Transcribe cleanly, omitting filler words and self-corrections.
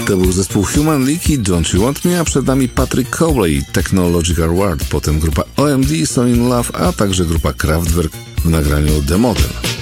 To był zespół Human League i Don't You Want Me, a przed nami Patrick Cowley, Technological World, potem grupa OMD, So In Love, a także grupa Kraftwerk w nagraniu The Model.